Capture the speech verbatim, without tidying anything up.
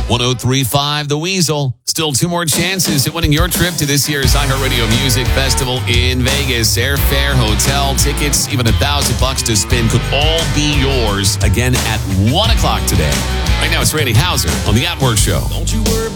one oh three point five The Weasel. Still two more chances at winning your trip to this year's iHeartRadio Music Festival in Vegas. Airfare, hotel, tickets, even a thousand bucks to spin could all be yours again at one o'clock today. Right now, it's Randy Houser on The At Work Show. Don't you worry